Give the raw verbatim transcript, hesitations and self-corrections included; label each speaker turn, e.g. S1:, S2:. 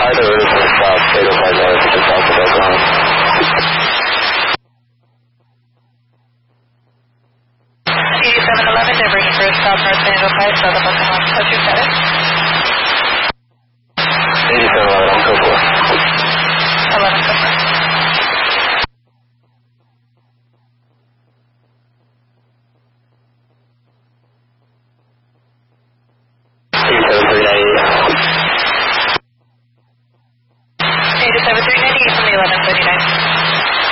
S1: five, they're ready for the stop, eight oh five north, just south of Oklahoma.
S2: eighty-seven eleven, they're bringing for a stop north eight oh five, south of Oklahoma. What's your status?